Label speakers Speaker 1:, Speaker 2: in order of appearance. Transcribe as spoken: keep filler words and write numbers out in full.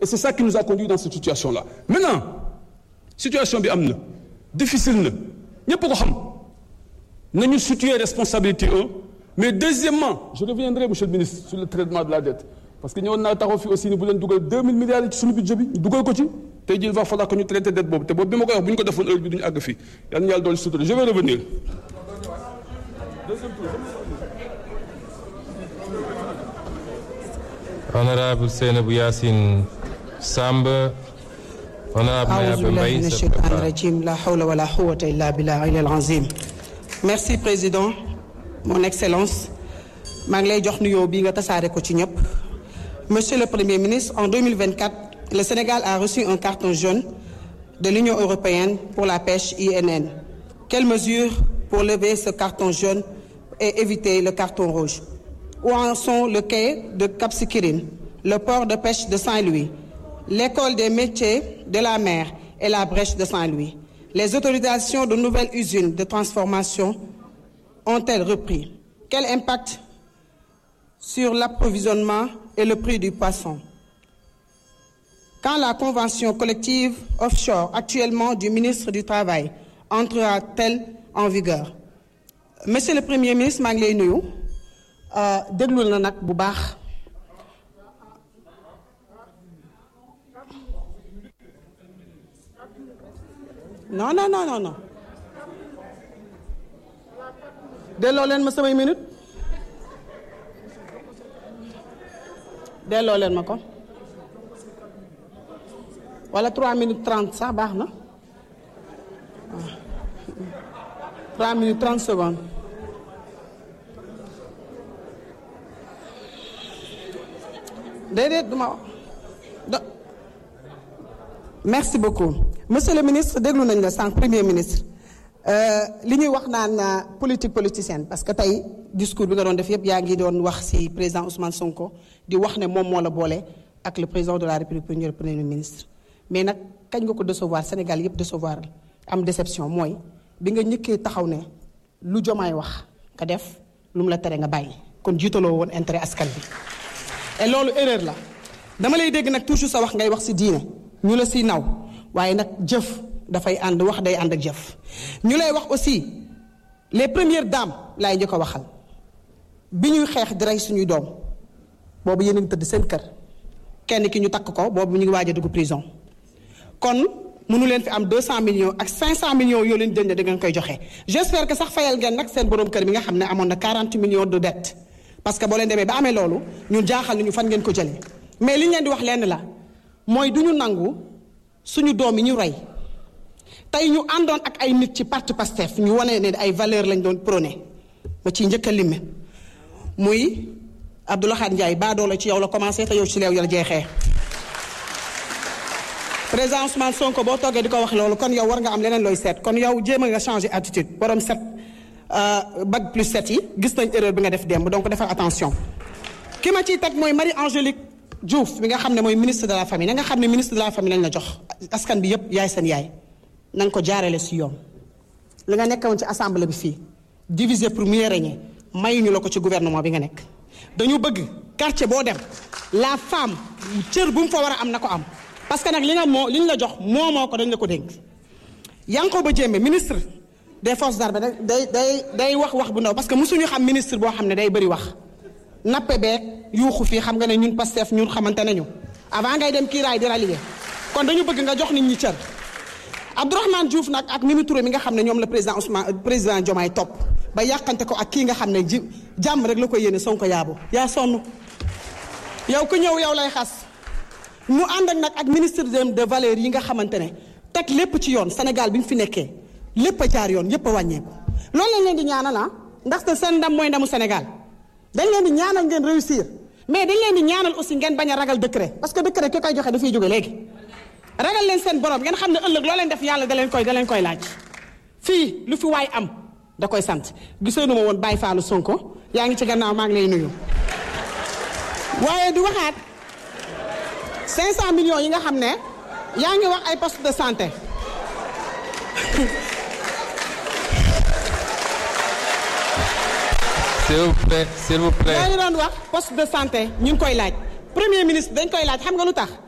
Speaker 1: Et c'est ça qui nous a conduit dans cette situation-là. Maintenant, situation bi am na difficile na ñëpp ko xam nañu situer responsabilité un mais deuxièmement je reviendrai monsieur le ministre sur le traitement de la dette parce que ñëwoon naa taxaw fi aussi ni bu leen dugal deux mille milliards yi ci suñu budget bi ñu dugal ko ci tey jii il va falloir que ñu traiter dette boobu te boobu bi ma koy wax bu ñu ko defoon heure bi duñu àgg fii yal na yàlla doon sutura je vais revenir.
Speaker 2: Honorable Seynabou Yassine Samb.
Speaker 3: Merci président mon excellence maa ngi lay jox nuyoo bi nga tasaare ko ci ñëpp. Monsieur le Premier ministre, en deux mille vingt-quatre le Sénégal a reçu un carton jaune de l'Union européenne pour la pêche I N N. Quelles mesures pour lever ce carton jaune et éviter le carton rouge? Où en sont le quai de Cap Skirring, le port de pêche de Saint-Louis, l'école des métiers de la mer et la brèche de Saint-Louis? Les autorisations de nouvelles usines de transformation ont-elles repris? Quel impact sur l'approvisionnement et le prix du poisson? Quand la convention collective offshore actuellement du ministre du Travail entrera-t-elle en vigueur? Monsieur le Premier ministre, maa ngi lay nuyu déglul na nag bu baax. non non non non non delloo leen ma samay minute delloo leen ma ko wala trois minutes trente sax baax na trois minutes trente secondes. déedéet duma merci beaucoup monsieur le ministre déglu nañ la sànq premier ministre li ñuy wax naan politique politicienne parce que tey discours bi nga doon def yëpp yaa ngi doon wax ci président Ousmane Sonko di wax ne moom moo la boole ak le président de la République premier premier ministre. mais nag kañ nga ko décevoir Sénégal yëpp décevoir am déception mooy bi nga ñëkkee taxaw ne lu Jomaay wax nga def lu mu la tere nga bàyyi kon jiitaloo woon intérêt askan bi. et loolu erreur la dama lay dégg nag toujours sa wax ngay wax ci diine ñu la ci naw waaye nag jëf dafay ànd wax day ànd ak jëf. ñu lay wax aussi les premières dames laay njëkk a waxal bi ñuy xeex di rey suñuy doom boobu yéen a ngi tëdd seen kër kenn ki ñu takk ko boobu ñu ngi waaj a dugg prison kon mënu leen fi am deux cent millions ak cinq cent millions yoo leen jënd da ngeen koy joxe. j'espère que sax fayal ngeen nag seen borom kër bi nga xam ne amoon na quarante millions de dettes parce que boo leen demee ba amee loolu ñun jaaxal nañu fan ngeen ko jëlee mais li ñu leen di wax lenn la mooy du ñu nangu suñu doom yi ñu rey. tey ñu àndoon ak ay nit ci parti Pastef ñu wane ne ay valeur lañ doon prôné ma ciy njëkk a lim muy Abdoulaye Ndiaye baadoo la ci yow la commencé te yow ci leew la jeexee. président Ousmane Sonko boo toogee di ko wax loolu kon yow war nga am leneen looy seet kon yow jéem a nga changer attitude borom set bac plus sept yi gis nañ erreur bi nga def démb donc defal attention. ki ma ciy teg mooy Marie Angélique Diouf bi nga xam ne mooy ministre de la famille na nga xam ne ministre de la famille lañ la jox askan bi yëpp yaay seen yaay. na nga ko jaarale ci yoon li nga nekkoon ci assemblée bi fii diviser pour mieux régner mayuñu la ko ci gouvernement bi nga nekk dañu bëgg quartier boo dem la femme cër bu mu fa war a am na ko am parce que nag li nga moo li ñu la jox moo moo ko dañ la ko dénk. Yankhoba Diémé ministre des forces armées day day day wax wax bu ndaw parce que mosuñu xam ministre boo xam ne day bëri wax nappe beeg yuuxu fii xam nga ne ñun Pastef ñun xamante nañu avant ngay dem kiiraay di rallier kon dañu bëgg nga jox nit ñi cër. Abdourahmane Diouf nag ak Mimi Touré mi nga xam ne ñoom la président Ousmane président Diomaye topp ba yàqante ko ak kii nga xam ne ji jàmm rek la ko yéene Sonko yaabu yaa sonn yow ku ñëw yow lay xas mu ànd ak nag ak ministre de valeurs yi nga xamante ne teg lépp ci yoon Sénégal bi ñu fi nekkee lépp a jaar yoon yépp a wàññeeku loolu lañ leen di ñaanal ah ndaxte seen ndam mooy ndamu Sénégal dañ leen di ñaanal ngeen réussir mais dañ leen di ñaanal aussi ngeen bañ a ragal décret parce que décret ki koy joxe dafay jóge léegi. ragal leen seen borom ngeen xam ne ëllëg loo leen def yàlla da leen koy da leen koy laaj fii lu fi waay am da koy sant gisee nu ma woon Baye Fallou Sonko yaa ngi ci gannaaw maa ngi lay nuyu. waaye di waxaat cinq cent millions yi nga xam ne yaa ngi wax ay poste de santé
Speaker 2: s'il vous plaît s'il vous plaît.
Speaker 3: yaa ngi doon wax poste de santé ñu ngi koy laaj premier ministre dañ koy laaj xam nga lu tax.